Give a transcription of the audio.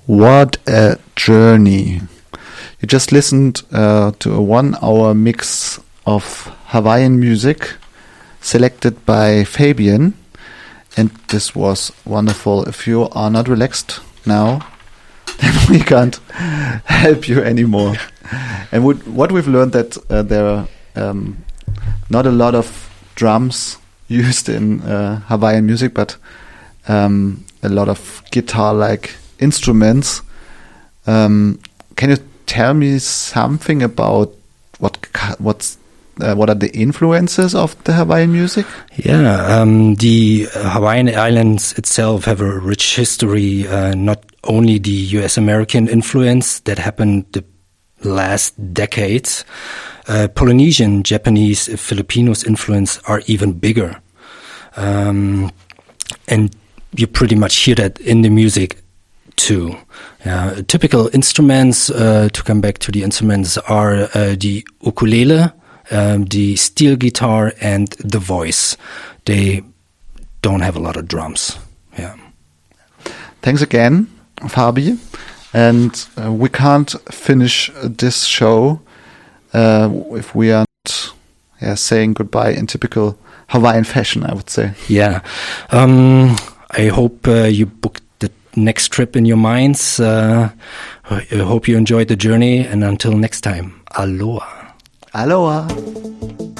What a journey. You just listened to a 1-hour mix of Hawaiian music selected by Fabian, and this was wonderful. If you are not relaxed now, then we can't help you anymore. And what we've learned that there are not a lot of drums used in Hawaiian music, but a lot of guitar-like instruments. Can you tell me something about what are the influences of the Hawaiian music? Yeah, the Hawaiian Islands itself have a rich history, not only the US-American influence that happened the last decades. Polynesian, Japanese, Filipinos influence are even bigger. And you pretty much hear that in the music too. Typical instruments, to come back to the instruments, are the ukulele, the steel guitar, and the voice. They don't have a lot of drums. Yeah. Thanks again, Fabi. And we can't finish this show if we are not saying goodbye in typical Hawaiian fashion, I would say. Yeah. I hope you booked the next trip in your minds. I hope you enjoyed the journey. And until next time, aloha. Aloha.